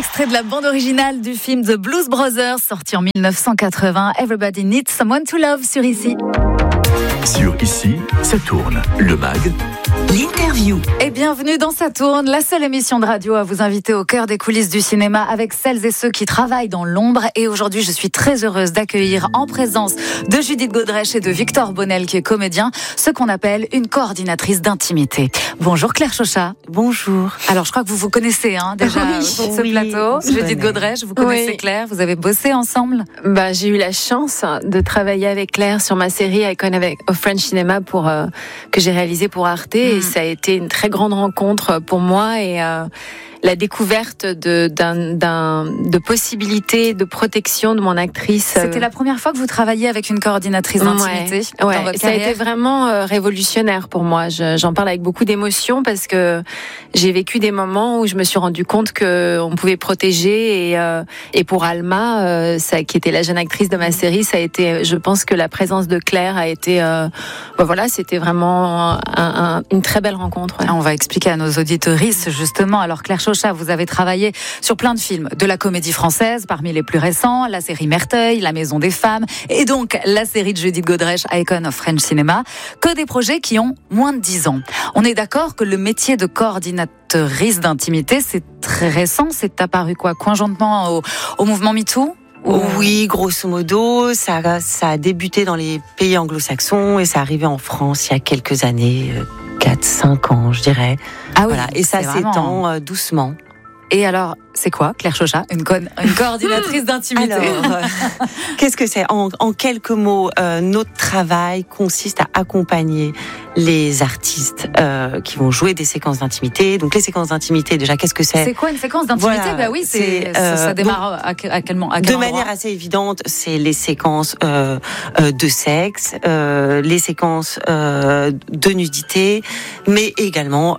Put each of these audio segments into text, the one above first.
Extrait de la bande originale du film The Blues Brothers, sorti en 1980. Everybody Needs Someone to Love sur Ici. Sur Ici, ça tourne. Le MAG, l'interview. Et bienvenue dans Ça tourne, la seule émission de radio à vous inviter au cœur des coulisses du cinéma avec celles et ceux qui travaillent dans l'ombre. Et aujourd'hui, je suis très heureuse d'accueillir en présence de Judith Godrèche et de Victor Bonnel, qui est comédien, ce qu'on appelle une coordinatrice d'intimité. Bonjour Claire Chauchat. Bonjour. Alors, je crois que vous vous connaissez déjà sur ce plateau. Judith Godrèche, vous connaissez Claire, vous avez bossé ensemble? J'ai eu la chance de travailler avec Claire sur ma série Icon of French Cinema que j'ai réalisée pour Arte. Et ça a été une très grande rencontre pour moi et la découverte de possibilités de protection de mon actrice. C'était la première fois que vous travailliez avec une coordinatrice d'intimité dans votre carrière. Ça a été vraiment révolutionnaire pour moi. J'en parle avec beaucoup d'émotion parce que j'ai vécu des moments où je me suis rendu compte qu'on pouvait protéger et pour Alma, qui était la jeune actrice de ma série, ça a été, je pense que la présence de Claire a été, c'était vraiment une très belle rencontre. Ouais. On va expliquer à nos auditrices justement. Alors Claire Chauchat, vous avez travaillé sur plein de films de la comédie française, parmi les plus récents, la série Merteuil, La Maison des Femmes, et donc la série de Judith Godrèche, Icon of French Cinema, que des projets qui ont moins de 10 ans. On est d'accord que le métier de coordinatrice d'intimité, c'est très récent, c'est apparu conjointement au mouvement MeToo? Oui, grosso modo, ça a débuté dans les pays anglo-saxons et ça arrivé en France il y a quelques années, 4-5 ans, je dirais. Ah oui, voilà. Et ça s'étend doucement. Et alors, c'est quoi, Claire Chauchat, une coordinatrice d'intimité? Alors, qu'est-ce que c'est? En quelques mots, notre travail consiste à accompagner les artistes qui vont jouer des séquences d'intimité. Donc les séquences d'intimité, déjà, qu'est-ce que c'est? C'est quoi une séquence d'intimité? Ça démarre à quel moment? De manière assez évidente, c'est les séquences de sexe, les séquences de nudité, mais également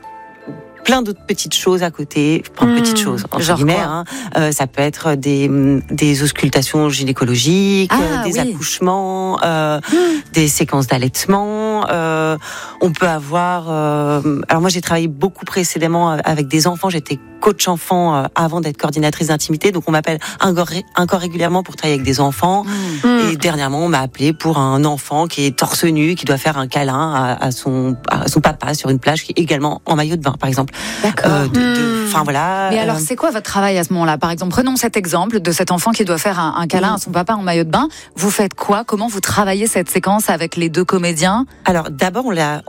plein d'autres petites choses à côté, petites choses entre guillemets. Ça peut être des auscultations gynécologiques, des accouchements, des séquences d'allaitement. On peut avoir. Alors moi, j'ai travaillé beaucoup précédemment avec des enfants. J'étais coach enfant avant d'être coordinatrice d'intimité, donc on m'appelle encore régulièrement pour travailler avec des enfants. Et dernièrement, on m'a appelé pour un enfant qui est torse nu, qui doit faire un câlin à son papa sur une plage, qui est également en maillot de bain, par exemple. D'accord. Voilà. Mais alors, c'est quoi votre travail à ce moment-là? Par exemple, prenons cet exemple de cet enfant qui doit faire un câlin à son papa en maillot de bain. Vous faites quoi? Comment vous travaillez cette séquence avec les deux comédiens? Alors, d'abord,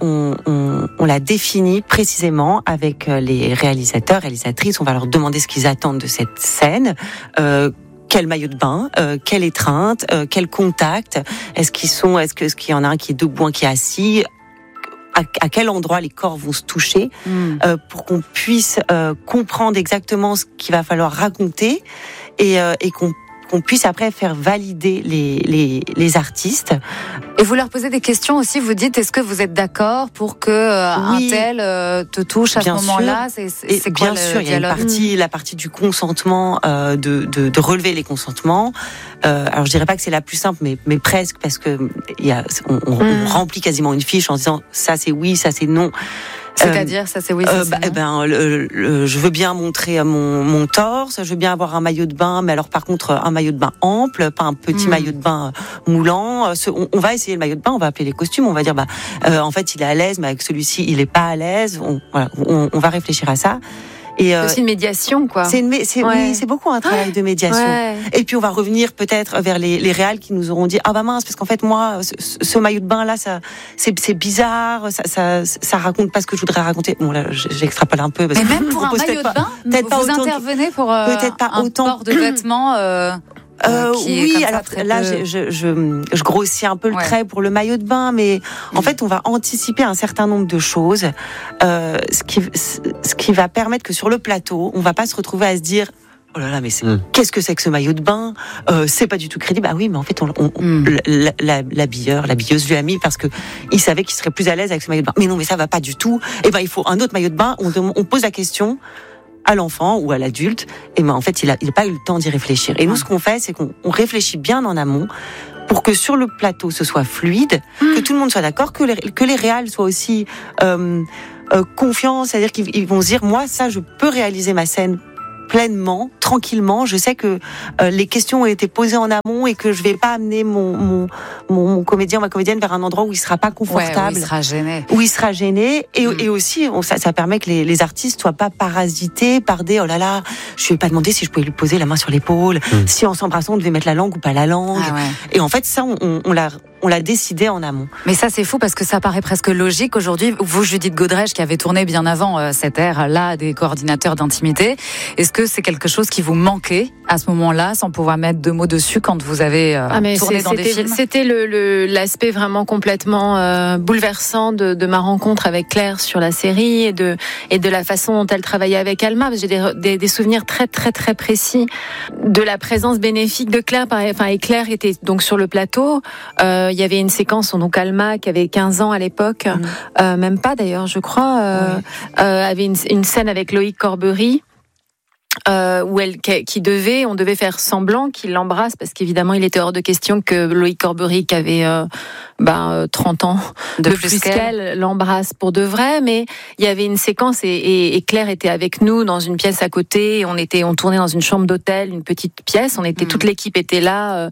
on l'a défini précisément avec les réalisatrices. On va leur demander ce qu'ils attendent de cette scène. Quel maillot de bain, quelle étreinte, quel contact, est-ce qu'il y en a un qui est debout, un qui est assis, à quel endroit les corps vont se toucher, pour qu'on puisse comprendre exactement ce qu'il va falloir raconter et qu'on puisse après faire valider les artistes. Et vous leur posez des questions aussi, vous dites, est-ce que vous êtes d'accord pour que un tel te touche à ce moment-là? C'est quoi bien sûr, il y a la partie du consentement, de relever les consentements. Alors je dirais pas que c'est la plus simple, mais presque, parce que on remplit quasiment une fiche en disant ça c'est oui, ça c'est non. C'est-à-dire, ça c'est oui, ça c'est non. Je veux bien montrer mon torse, je veux bien avoir un maillot de bain, mais alors par contre un maillot de bain ample, pas un petit maillot de bain moulant. On va essayer le maillot de bain, on va appeler les costumes, on va dire en fait il est à l'aise, mais avec celui-ci il est pas à l'aise. On va réfléchir à ça. C'est aussi une médiation, quoi. Oui, c'est beaucoup un travail de médiation. Ouais. Et puis on va revenir peut-être vers les réals qui nous auront dit mince, parce qu'en fait moi ce maillot de bain là, c'est bizarre, ça raconte pas ce que je voudrais raconter. Bon là j'extrapole un peu. Mais même pour un maillot de bain, vous intervenez pour peut-être pas un port de vêtements. Oui, alors là, je grossis un peu le trait pour le maillot de bain, mais en fait, on va anticiper un certain nombre de choses, ce qui va permettre que sur le plateau, on va pas se retrouver à se dire oh là là, mais qu'est-ce que c'est que ce maillot de bain? C'est pas du tout crédible. Ah oui, mais en fait, l'habilleuse lui a mis parce que il savait qu'il serait plus à l'aise avec ce maillot de bain. Mais non, mais ça va pas du tout. Et il faut un autre maillot de bain. On pose la question à l'enfant ou à l'adulte, et en fait, il a pas eu le temps d'y réfléchir. Et nous, ce qu'on fait, c'est qu'on réfléchit bien en amont pour que sur le plateau, ce soit fluide, que tout le monde soit d'accord, que les réals soient aussi confiants, c'est-à-dire qu'ils vont se dire, moi, ça, je peux réaliser ma scène pleinement, tranquillement. Je sais que les questions ont été posées en amont et que je vais pas amener mon comédien ou ma comédienne vers un endroit où il sera pas confortable, où il sera gêné, et aussi ça permet que les artistes soient pas parasités par des oh là là, je lui ai pas demandé si je pouvais lui poser la main sur l'épaule, si en s'embrassant on devait mettre la langue ou pas la langue. Et en fait ça on l'a décidé en amont. Mais ça c'est fou parce que ça paraît presque logique aujourd'hui. Vous, Judith Godrèche, qui avez tourné bien avant cette ère-là des coordinateurs d'intimité, est-ce que c'est quelque chose qui vous manquait à ce moment-là, sans pouvoir mettre 2 mots dessus quand vous avez tourné dans des films? C'était l'aspect vraiment complètement bouleversant de ma rencontre avec Claire sur la série et de la façon dont elle travaillait avec Alma. J'ai des souvenirs très très très précis de la présence bénéfique de Claire. Et Claire était donc sur le plateau. Il y avait une séquence, donc Alma qui avait 15 ans à l'époque, même pas d'ailleurs, je crois, avait une scène avec Loïc Corbery. Où on devait faire semblant qu'il l'embrasse parce qu'évidemment il était hors de question que Loïc Corbery qui avait 30 ans de plus qu'elle l'embrasse pour de vrai, mais il y avait une séquence et Claire était avec nous dans une pièce à côté, on tournait dans une chambre d'hôtel, une petite pièce, toute l'équipe était là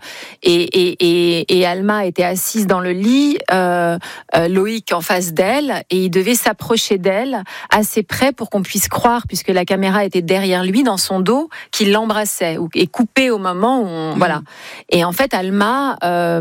et Alma était assise dans le lit, Loïc en face d'elle, et il devait s'approcher d'elle assez près pour qu'on puisse croire, puisque la caméra était derrière lui dans son dos, qu'il l'embrassait et coupé au moment où voilà. Et en fait Alma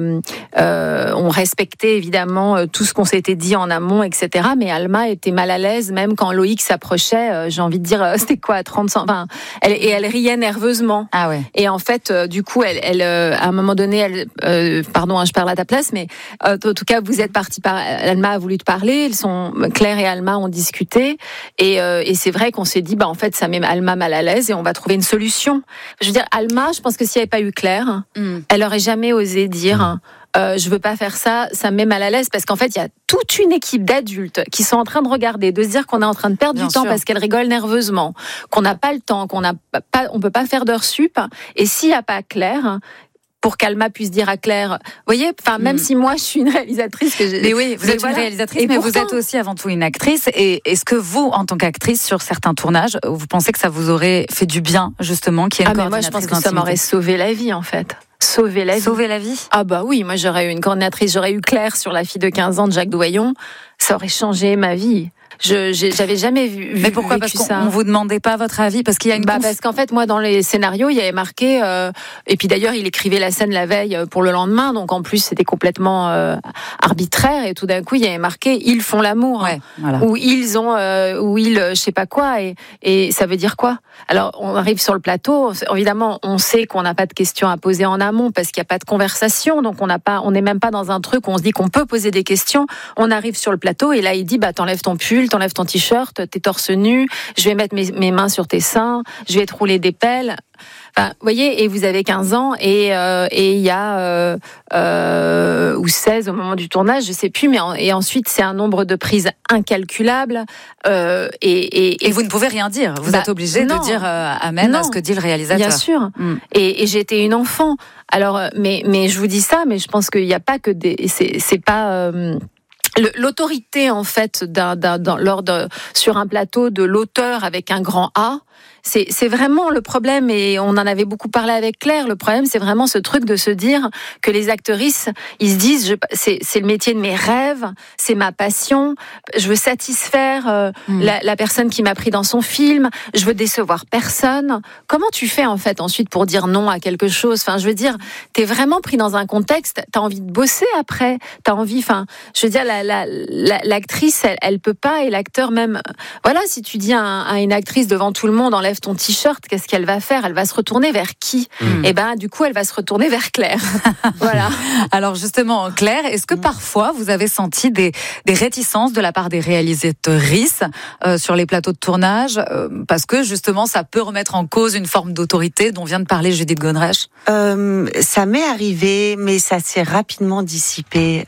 on respectait évidemment tout ce qu'on s'était dit en amont, etc. Mais Alma était mal à l'aise même quand Loïc s'approchait, j'ai envie de dire c'était quoi, 30 ans, elle riait nerveusement. Ah ouais. Et en fait du coup elle à un moment donné pardon, je parle à ta place, mais en tout cas vous êtes partis Alma a voulu te parler, Claire et Alma ont discuté et c'est vrai qu'on s'est dit en fait ça met Alma mal à l'aise et on va trouver une solution. Je veux dire, Alma, je pense que s'il n'y avait pas eu Claire, elle aurait jamais osé dire je veux pas faire ça, ça me met mal à l'aise, parce qu'en fait il y a toute une équipe d'adultes qui sont en train de regarder, de se dire qu'on est en train de perdre du temps parce qu'elle rigole nerveusement, qu'on n'a pas le temps, on peut pas faire d'heures sup, et s'il n'y a pas Claire, pour qu'Alma puisse dire à Claire, voyez, même si moi je suis une réalisatrice mais oui, vous êtes une réalisatrice, mais pourtant, vous êtes aussi avant tout une actrice. Et est-ce que vous, en tant qu'actrice sur certains tournages, vous pensez que ça vous aurait fait du bien justement qu'il y ait une coordinatrice d'intimité? Moi, je pense que ça m'aurait sauvé la vie en fait. Sauver la vie. Ah bah oui, moi j'aurais eu une coordinatrice, j'aurais eu Claire sur La fille de 15 ans de Jacques Doyon, ça aurait changé ma vie. J'avais jamais vu. Mais pourquoi? Parce qu'on vous demandait pas votre avis, parce qu'il y a une parce qu'en fait moi dans les scénarios il y avait marqué et puis d'ailleurs il écrivait la scène la veille pour le lendemain, donc en plus c'était complètement arbitraire, et tout d'un coup il y avait marqué ils font l'amour, ou ils ont je sais pas quoi, et ça veut dire quoi? Alors on arrive sur le plateau, évidemment on sait qu'on n'a pas de questions à poser en amont parce qu'il n'y a pas de conversation, donc on n'est même pas dans un truc où on se dit qu'on peut poser des questions. On arrive sur le plateau et là il dit t'enlèves ton pull, t'enlèves ton t-shirt, t'es torse nu, je vais mettre mes mains sur tes seins, je vais te rouler des pelles. Vous voyez, et vous avez 15 ans et il y a ou 16 au moment du tournage, je sais plus, et ensuite c'est un nombre de prises incalculable et vous ne pouvez rien dire. Vous êtes obligé de dire amen à ce que dit le réalisateur. Bien sûr. Et j'étais une enfant. Alors, mais je vous dis ça, mais je pense qu'il n'y a pas que c'est pas l'autorité en fait sur un plateau de l'auteur avec un grand A. C'est vraiment le problème, et on en avait beaucoup parlé avec Claire. Le problème, c'est vraiment ce truc de se dire que les actrices, ils se disent, c'est le métier de mes rêves, c'est ma passion, je veux satisfaire la personne qui m'a pris dans son film, je veux décevoir personne. Comment tu fais en fait ensuite pour dire non à quelque chose? Je veux dire, t'es vraiment pris dans un contexte, t'as envie de bosser après, t'as envie, je veux dire, l'actrice, elle peut pas, et l'acteur même. Voilà, si tu dis à une actrice devant tout le monde, enlève ton t-shirt, qu'est-ce qu'elle va faire? Elle va se retourner vers qui? Et du coup, elle va se retourner vers Claire. Voilà. Alors justement, Claire, est-ce que parfois vous avez senti des réticences de la part des réalisatrices sur les plateaux de tournage, parce que justement, ça peut remettre en cause une forme d'autorité dont vient de parler Judith Godrèche? Ça m'est arrivé, mais ça s'est rapidement dissipé.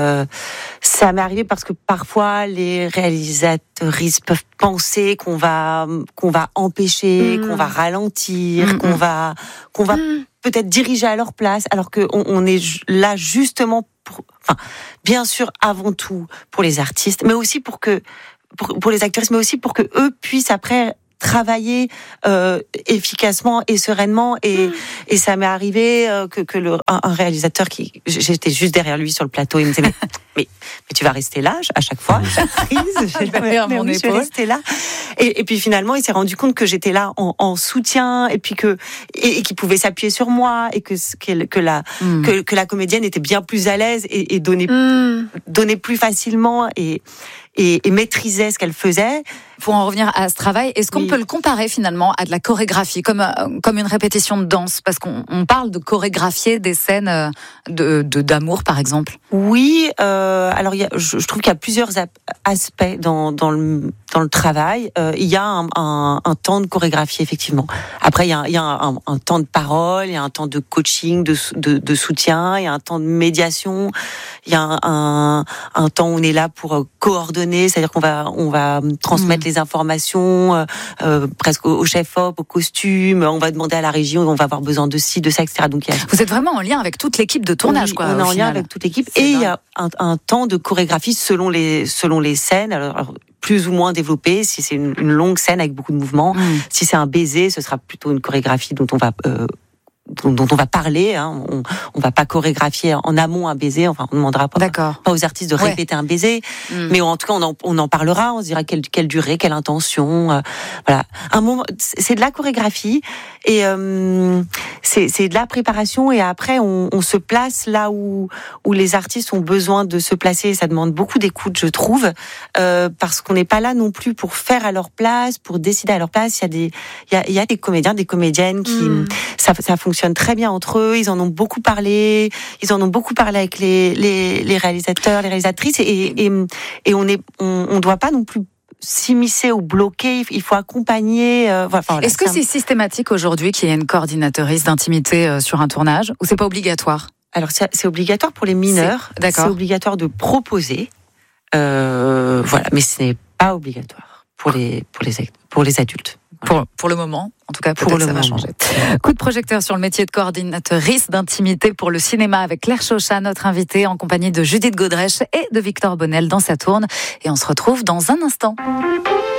Ça m'est arrivé parce que parfois les réalisatrices peuvent penser qu'on va empêcher, qu'on va ralentir, qu'on va peut-être diriger à leur place, alors que on est là justement bien sûr avant tout pour les artistes, mais aussi pour les actrices, mais aussi pour que eux puissent après travailler efficacement et sereinement. Et ça m'est arrivé que un réalisateur j'étais juste derrière lui sur le plateau, il me disait mais tu vas rester là à chaque fois, chaque prise. Je vais rester là. Et puis finalement, il s'est rendu compte que j'étais là en soutien, et puis qu'il pouvait s'appuyer sur moi, et que la comédienne était bien plus à l'aise et donnait plus facilement et maîtrisait ce qu'elle faisait. Pour en revenir à ce travail, est-ce qu'on peut le comparer finalement à de la chorégraphie, comme une répétition de danse? Parce qu'on parle de chorégraphier des scènes d'amour, par exemple. Oui, alors je trouve qu'il y a plusieurs aspects dans le travail. Il y a un temps de chorégraphie, effectivement. Après, il y a un temps de parole, il y a un temps de coaching, de soutien, il y a un temps de médiation, il y a un temps où on est là pour coordonner, c'est-à-dire qu'on va transmettre les informations presque au chef-op, au costume, on va demander à la régie, on va avoir besoin de ci, de ça, etc. Donc, vous êtes vraiment en lien avec toute l'équipe de tournage, oui, quoi. On est en lien avec toute l'équipe, et il y a un temps de chorégraphie selon les scènes. Alors plus ou moins développé, si c'est une longue scène avec beaucoup de mouvements. Si c'est un baiser, ce sera plutôt une chorégraphie dont on va parler. On va pas chorégraphier en amont un baiser. Enfin, on demandera pas aux artistes de répéter un baiser, mais en tout cas, on en parlera. On se dira quelle durée, quelle intention. Voilà, un moment, c'est de la chorégraphie, et c'est de la préparation. Et après, on se place là où les artistes ont besoin de se placer. Ça demande beaucoup d'écoute, je trouve, parce qu'on n'est pas là non plus pour faire à leur place, pour décider à leur place. Il y a des comédiens, des comédiennes qui ça fonctionne très bien entre eux. Ils en ont beaucoup parlé. Ils en ont beaucoup parlé avec les réalisateurs, les réalisatrices, et on doit pas non plus s'immiscer ou bloquer. Il faut accompagner. Voilà, est-ce que c'est systématique aujourd'hui qu'il y ait une coordinatrice d'intimité sur un tournage, ou c'est pas obligatoire? Alors c'est obligatoire pour les mineurs. C'est obligatoire de proposer. Voilà, mais ce n'est pas obligatoire pour les adultes. Pour le moment, en tout cas, peut-être ça va changer. Coup de projecteur sur le métier de coordinatrice d'intimité pour le cinéma avec Claire Chauchat, notre invitée, en compagnie de Judith Godrèche et de Victor Bonnel dans Sa Tourne. Et on se retrouve dans un instant.